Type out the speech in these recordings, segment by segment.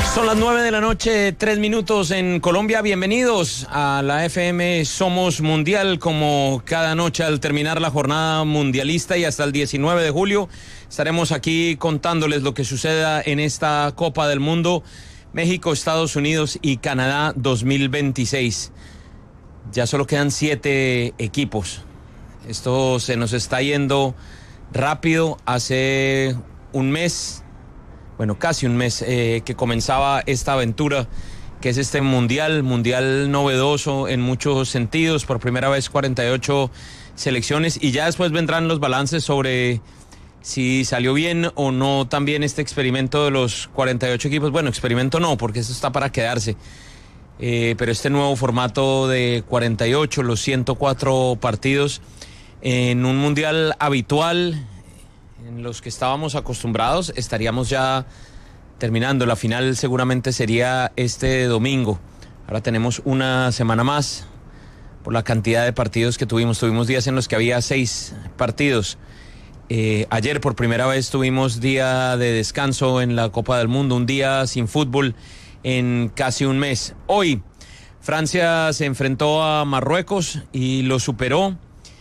Son las 9 de la noche, 3 minutos en Colombia. Bienvenidos a la FM Somos Mundial. Como cada noche al terminar la jornada mundialista y hasta el 19 de julio estaremos aquí contándoles lo que suceda en esta Copa del Mundo México, Estados Unidos y Canadá 2026. Ya solo quedan 7 equipos. Esto se nos está yendo rápido. Hace un mes, bueno, casi un mes que comenzaba esta aventura, que es este mundial novedoso en muchos sentidos. Por primera vez 48 selecciones y ya después vendrán los balances sobre si salió bien o no también este experimento de los 48 equipos. Bueno, experimento no, porque esto está para quedarse. Pero este nuevo formato de 48, los 104 partidos en un mundial habitual en los que estábamos acostumbrados, estaríamos ya terminando. La final seguramente sería este domingo. Ahora tenemos una semana más por la cantidad de partidos que tuvimos. Tuvimos días en los que había 6 partidos. Ayer por primera vez tuvimos día de descanso en la Copa del Mundo, un día sin fútbol en casi un mes. Hoy Francia se enfrentó a Marruecos y lo superó.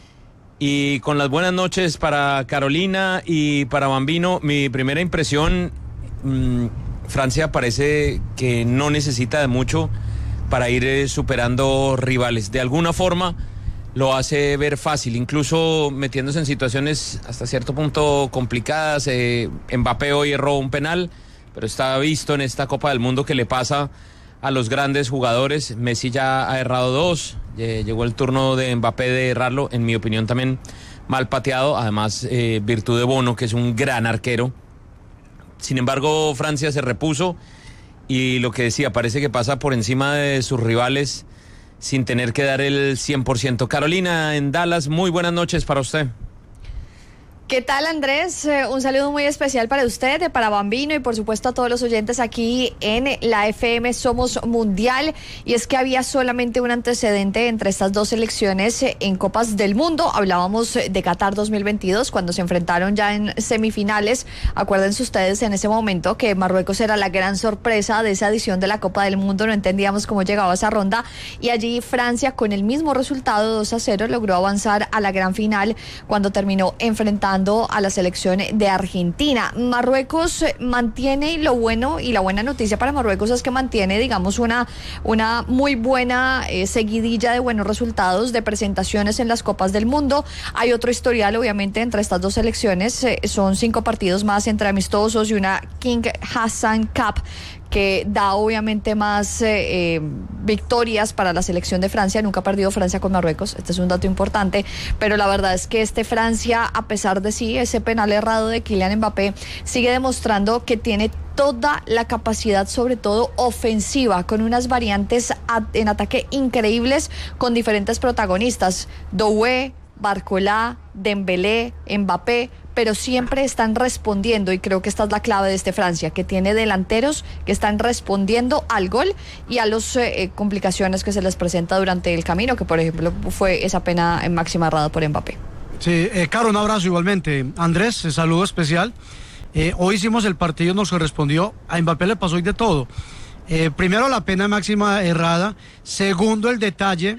Y con las buenas noches para Carolina y para Bambino, mi primera impresión, Francia parece que no necesita de mucho para ir superando rivales. De alguna forma lo hace ver fácil, incluso metiéndose en situaciones hasta cierto punto complicadas. Mbappé hoy erró un penal, pero está visto en esta Copa del Mundo que le pasa a los grandes jugadores. Messi ya ha errado 2, llegó el turno de Mbappé de errarlo, en mi opinión también mal pateado, además virtud de Bono, que es un gran arquero. Sin embargo, Francia se repuso y lo que decía, parece que pasa por encima de sus rivales sin tener que dar el 100%. Carolina, en Dallas, muy buenas noches para usted. ¿Qué tal, Andrés? Un saludo muy especial para usted, para Bambino y por supuesto a todos los oyentes aquí en la FM Somos Mundial. Y es que había solamente un antecedente entre estas dos selecciones en Copas del Mundo. Hablábamos de Qatar 2022 cuando se enfrentaron ya en semifinales. Acuérdense ustedes en ese momento que Marruecos era la gran sorpresa de esa edición de la Copa del Mundo. No entendíamos cómo llegaba a esa ronda y allí Francia, con el mismo resultado 2-0, logró avanzar a la gran final cuando terminó enfrentando a la selección de Argentina. Marruecos mantiene, y lo bueno y la buena noticia para Marruecos es que mantiene, digamos, una muy buena seguidilla de buenos resultados, de presentaciones en las Copas del Mundo. Hay otro historial, obviamente, entre estas dos selecciones. Son 5 partidos más entre amistosos y una King Hassan Cup, que da obviamente más victorias para la selección de Francia. Nunca ha perdido Francia con Marruecos, este es un dato importante, pero la verdad es que Francia, a pesar de sí, ese penal errado de Kylian Mbappé, sigue demostrando que tiene toda la capacidad, sobre todo ofensiva, con unas variantes en ataque increíbles, con diferentes protagonistas, Doué, Barcola, Dembélé, Mbappé, pero siempre están respondiendo, y creo que esta es la clave de Francia, que tiene delanteros que están respondiendo al gol y a las complicaciones que se les presenta durante el camino, que por ejemplo fue esa pena en máxima errada por Mbappé. Sí, Caro, un abrazo igualmente. Andrés, saludo especial. Hoy hicimos el partido, nos correspondió, a Mbappé le pasó hoy de todo. Primero la pena máxima errada, segundo el detalle,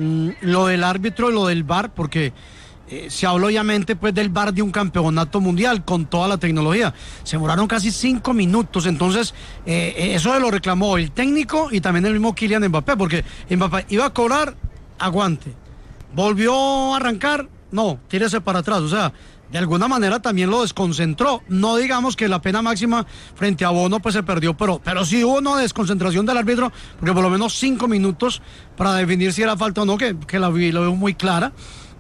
lo del árbitro, lo del VAR, porque se habló obviamente pues del VAR de un campeonato mundial con toda la tecnología. Se demoraron casi 5 minutos, entonces eso se lo reclamó el técnico y también el mismo Kylian Mbappé, porque Mbappé iba a cobrar, aguante, volvió a arrancar, no, tírese para atrás, o sea, de alguna manera también lo desconcentró. No digamos que la pena máxima frente a Bono pues se perdió, pero sí hubo una desconcentración del árbitro, porque por lo menos 5 minutos para definir si era falta o no, que la veo muy clara.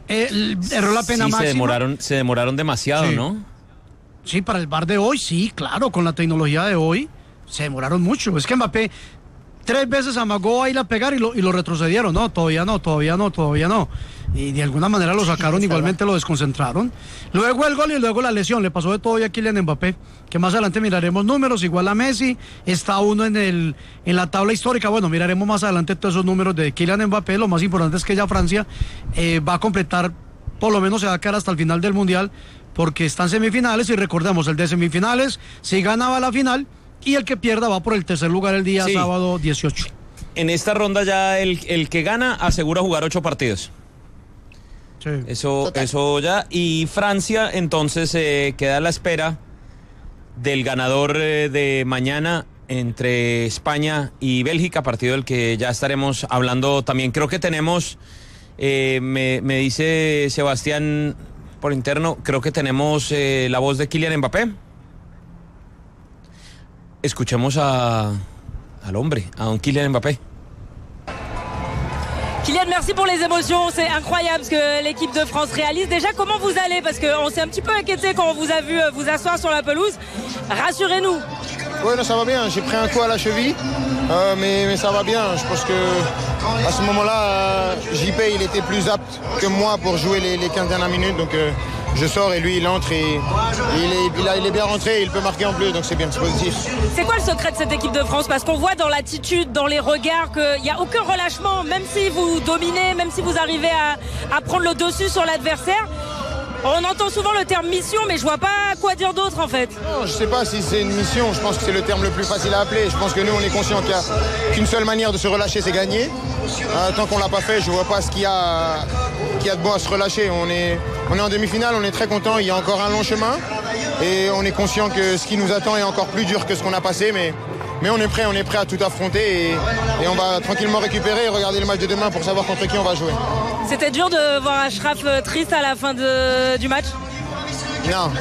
Erró la pena máxima. Se demoraron demasiado, sí. ¿No? Sí, para el VAR de hoy, sí, claro, con la tecnología de hoy, se demoraron mucho. Es que Mbappé 3 veces amagó a ir a pegar y lo retrocedieron. No, todavía no. Y de alguna manera lo sacaron, igualmente lo desconcentraron. Luego el gol y luego la lesión. Le pasó de todo a Kylian Mbappé, que más adelante miraremos números, igual a Messi. Está uno en la tabla histórica. Bueno, miraremos más adelante todos esos números de Kylian Mbappé. Lo más importante es que ya Francia va a completar, por lo menos se va a quedar hasta el final del Mundial, porque están semifinales. Y recordemos, el de semifinales, si ganaba la final, y el que pierda va por el tercer lugar el día sábado 18. En esta ronda ya el que gana asegura jugar 8 partidos. Sí. Eso ya. Y Francia entonces queda a la espera del ganador de mañana entre España y Bélgica, partido del que ya estaremos hablando también. Creo que tenemos, me dice Sebastián por interno, creo que tenemos la voz de Kylian Mbappé. Escuchemos al hombre, a don Kylian Mbappé. Kylian, merci pour les émotions, c'est incroyable ce que l'équipe de France réalise. Déjà, comment vous allez? Parce qu'on s'est un petit peu inquiété quand on vous a vu vous asseoir sur la pelouse. Rassurez-nous. Oui, non, ça va bien. J'ai pris un coup à la cheville, mais ça va bien. Je pense que à ce moment-là, JP, il était plus apte que moi pour jouer les 15 dernières minutes. Donc je sors et lui, il entre et il est bien rentré. Il peut marquer en plus, donc c'est bien, c'est positif. C'est quoi le secret de cette équipe de France? Parce qu'on voit dans l'attitude, dans les regards, qu'il n'y a aucun relâchement. Même si vous dominez, même si vous arrivez à prendre le dessus sur l'adversaire. On entend souvent le terme mission, mais je vois pas quoi dire d'autre en fait. Non, je sais pas si c'est une mission, je pense que c'est le terme le plus facile à appeler. Je pense que nous, on est conscient qu'il y a qu'une seule manière de se relâcher, c'est gagner. Tant qu'on l'a pas fait, je vois pas ce qu'il y a de bon à se relâcher. On est en demi-finale, on est très content, il y a encore un long chemin. Et on est conscient que ce qui nous attend est encore plus dur que ce qu'on a passé, mais on est prêt à tout affronter et on va tranquillement récupérer et regarder le match de demain pour savoir contre qui on va jouer. C'était dur de voir Achraf triste à la fin du match? Non,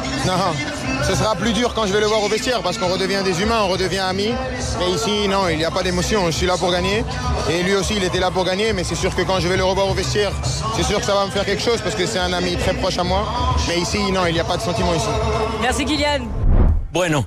ce sera plus dur quand je vais le voir au vestiaire parce qu'on redevient des humains, on redevient amis. Mais ici, non, il n'y a pas d'émotion, je suis là pour gagner. Et lui aussi, il était là pour gagner, mais c'est sûr que quand je vais le revoir au vestiaire, c'est sûr que ça va me faire quelque chose parce que c'est un ami très proche à moi. Mais ici, non, il n'y a pas de sentiment ici. Merci Kylian. Bueno.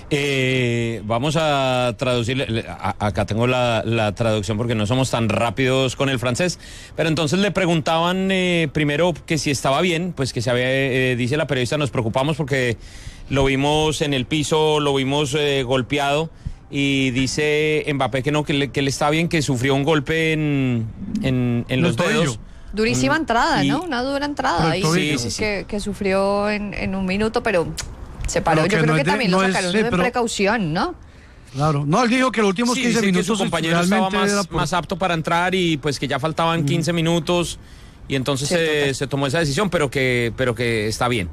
Vamos a traducir, acá tengo la traducción porque no somos tan rápidos con el francés, pero entonces le preguntaban primero que si estaba bien, pues que se había, dice la periodista, nos preocupamos porque lo vimos en el piso, lo vimos golpeado, y dice Mbappé que no, que le está bien, que sufrió un golpe en los dedos. Durísima entrada, ¿no? Una dura entrada ahí sí. Que sufrió en un minuto, pero se paró. Yo creo que también lo sacaron de precaución, ¿no? Claro, no, él dijo que los últimos 15 minutos que su compañero estaba más apto para entrar y pues que ya faltaban 15 minutos y entonces se tomó esa decisión, pero que está bien.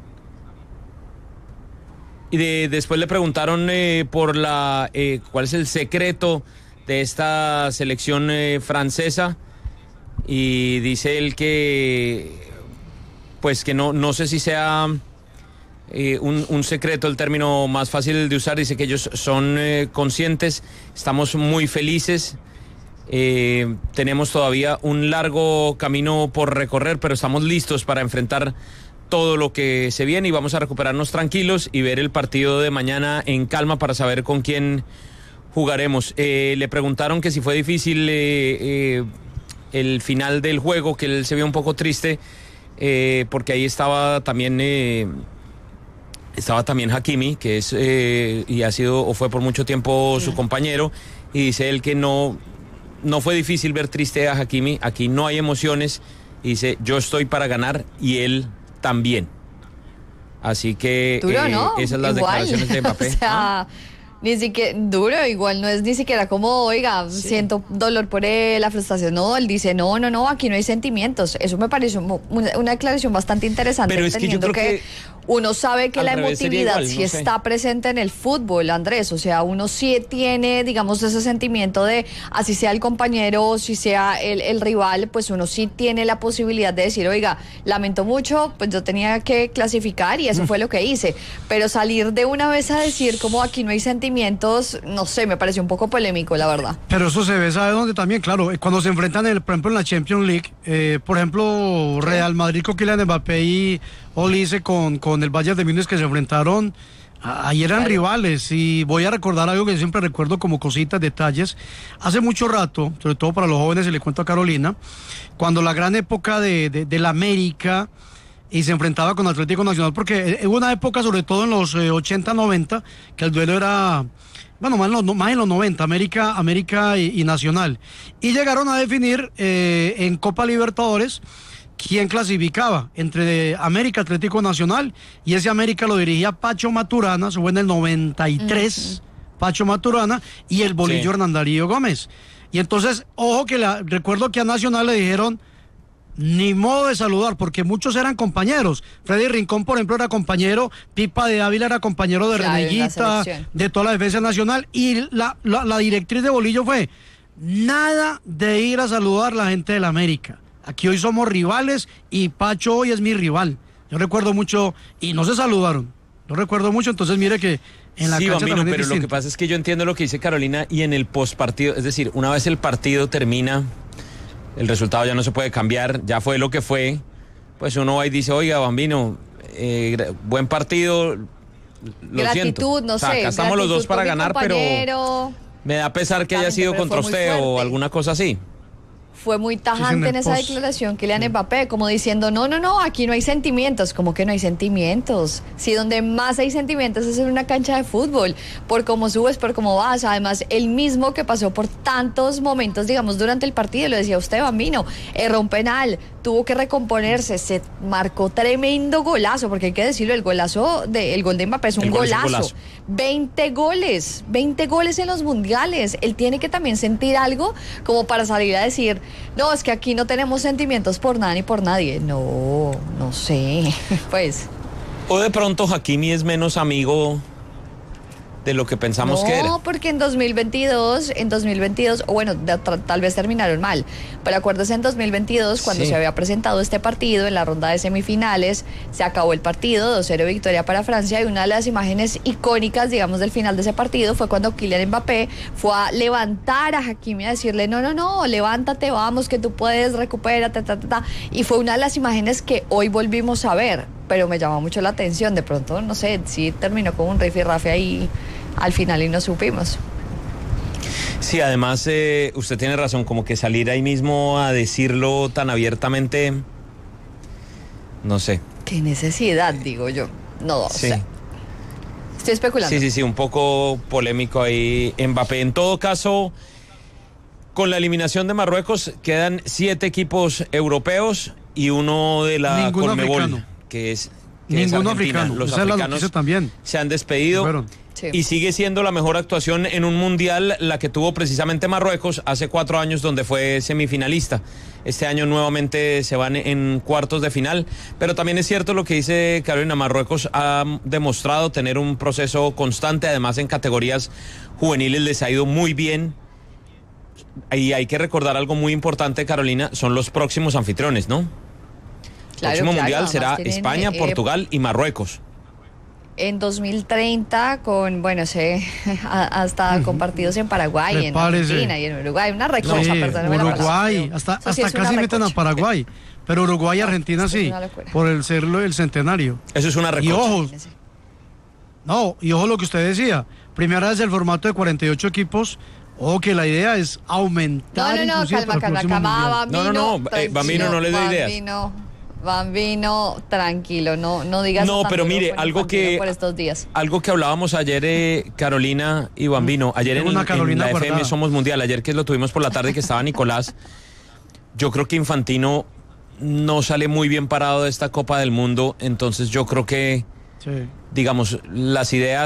Y después le preguntaron por cuál es el secreto de esta selección francesa, y dice él que pues que no sé si sea un secreto el término más fácil de usar. Dice que ellos son conscientes, estamos muy felices, tenemos todavía un largo camino por recorrer, pero estamos listos para enfrentar todo lo que se viene y vamos a recuperarnos tranquilos y ver el partido de mañana en calma para saber con quién jugaremos. Le preguntaron que si fue difícil el final del juego, que él se vio un poco triste porque ahí estaba también Hakimi, que es y ha sido o fue por mucho tiempo su compañero, y dice él que no fue difícil ver triste a Hakimi, aquí no hay emociones, y dice yo estoy para ganar y él también. Así que duro, ¿no? Esas son las declaraciones de Mbappé. O sea, ni siquiera duro, igual no es ni siquiera como, oiga, siento dolor por él, la frustración. No, él dice, no, aquí no hay sentimientos. Eso me pareció una declaración bastante interesante. Pero es que yo creo que uno sabe que la emotividad igual, está presente en el fútbol, Andrés. O sea, uno sí tiene, digamos, ese sentimiento de, así sea el compañero o si sea el rival, pues uno sí tiene la posibilidad de decir, oiga, lamento mucho, pues yo tenía que clasificar y eso fue lo que hice. Pero salir de una vez a decir como aquí no hay sentimientos, no sé, me pareció un poco polémico, la verdad. Pero eso se ve, ¿sabe dónde también? Claro, cuando se enfrentan, por ejemplo, en la Champions League, por ejemplo, Real Madrid con Kylian Mbappé y Olise con el Bayern de Múnich, que se enfrentaron, ahí eran rivales. Y voy a recordar algo que yo siempre recuerdo como cositas, detalles. Hace mucho rato, sobre todo para los jóvenes, y le cuento a Carolina, cuando la gran época de la América y se enfrentaba con Atlético Nacional, porque hubo una época, sobre todo en los 80, 90, que el duelo era, bueno, más en los 90, América y Nacional. Y llegaron a definir en Copa Libertadores quién clasificaba entre América, Atlético Nacional, y ese América lo dirigía Pacho Maturana, eso fue en el 93, Pacho Maturana y el bolillo Sí. Hernán Darío Gómez. Y entonces, ojo que recuerdo que a Nacional le dijeron ni modo de saludar, porque muchos eran compañeros. Freddy Rincón, por ejemplo, era compañero, Pipa de Ávila era compañero de Claro, en la Reneguita, selección. de toda la defensa nacional, y la directriz de Bolillo fue nada de ir a saludar a la gente de la América. Aquí hoy somos rivales y Pacho hoy es mi rival. Yo recuerdo mucho, y no se saludaron. Yo recuerdo mucho, entonces mire que en la Sí, cancha Bambino, también es pero lo que distinto. pasa es que yo entiendo lo que dice Carolina y en el postpartido, es decir, una vez el partido termina, el resultado ya no se puede cambiar, ya fue lo que fue, pues uno va y dice, oiga, Bambino, buen partido, lo gratitud, siento. no O sea, sé. acá estamos los dos gratitud para por mi ganar, pero compañero. me da pesar que haya Exactamente, sido pero contra fue muy usted o fuerte. alguna cosa así. Fue muy Sí, tajante en en el esa post. declaración Kylian Mbappé, como diciendo, no, aquí no hay sentimientos. ¿Cómo que no hay sentimientos? Si donde más hay sentimientos es en una cancha de fútbol, por cómo subes, por cómo vas. Además, el mismo que pasó por tantos momentos, digamos, durante el partido, lo decía usted, Bambino, erró un penal, tuvo que recomponerse, se marcó tremendo golazo, porque hay que decirlo, el gol de Mbappé es un El gol es un golazo. golazo. 20 goles en los mundiales. Él tiene que también sentir algo como para salir a decir, no, es que aquí no tenemos sentimientos por nada ni por nadie. No sé, pues. O de pronto Hakimi es menos amigo de lo que pensamos que era. No, porque en 2022, o bueno, tal vez terminaron mal, pero acuérdese en 2022 cuando Sí. se había presentado este partido en la ronda de semifinales, se acabó el partido, 2-0 victoria para Francia, y una de las imágenes icónicas, digamos, del final de ese partido fue cuando Kylian Mbappé fue a levantar a Hakimi, a decirle, no, levántate, vamos, que tú puedes, recupérate, y fue una de las imágenes que hoy volvimos a ver, pero me llamó mucho la atención, de pronto, no sé, sí terminó con un rifirrafe ahí al final y no supimos. Sí, además usted tiene razón, como que salir ahí mismo a decirlo tan abiertamente, no sé. Qué necesidad, digo yo. No, Sí. o sea, estoy especulando. Sí, un poco polémico ahí Mbappé. En todo caso, con la eliminación de Marruecos quedan 7 equipos europeos y uno de la Ninguno Conmebol, africano. que es Ninguno Argentina. africano. Los Esa es la africanos noticia también. se han despedido. Fueron. Sí. Y sigue siendo la mejor actuación en un mundial la que tuvo precisamente Marruecos hace 4 años, donde fue semifinalista. Este año nuevamente se van en cuartos de final, pero también es cierto lo que dice Carolina, Marruecos ha demostrado tener un proceso constante, además en categorías juveniles les ha ido muy bien. Y hay que recordar algo muy importante, Carolina, son los próximos anfitriones, ¿no? Claro, Próximo mundial además será tienen, España, Portugal y Marruecos. En 2030 con, bueno, hasta con partidos en Paraguay, Me en parece. Argentina y en Uruguay. Una recocha, Sí, perdóname la palabra, Uruguay, pero hasta eso sí es una casi meten a recocha. Paraguay, pero Uruguay y Argentina eso es sí, una locura. por el serlo el centenario. Eso es una Y recocha. ojo, Imagínese. y ojo lo que usted decía, primera vez el formato de 48 equipos, ojo que la idea es aumentar No, inclusive para el calma, próximo mundial. Bambino. No, tranquilo, Bambino, no le dé ideas. Bambino, tranquilo, no digas No, eso tan pero duro mire, con algo Infantino que- por estos días. Algo que hablábamos ayer, Carolina y Bambino, ayer Tengo una en Carolina la FM guardada. Somos Mundial, ayer que lo tuvimos por la tarde que estaba Nicolás, yo creo que Infantino no sale muy bien parado de esta Copa del Mundo, entonces yo creo que, Sí. digamos, las ideas